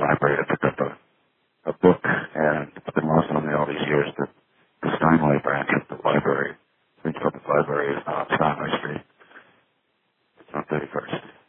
library to pick up a book, and it's been lost on me all these years that the Steinway branch of the library, Prince Public Library, is not